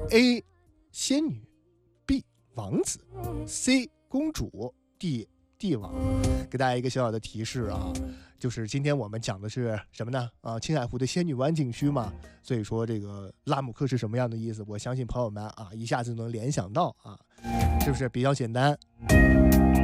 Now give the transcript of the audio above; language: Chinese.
A 仙女 ，B 王子 ，C 公主 ，D 帝王。给大家一个小小的提示啊，就是今天我们讲的是什么呢？青海湖的仙女湾景区嘛，所以说这个拉姆克是什么样的意思？我相信朋友们啊一下子能联想到啊，是不是比较简单？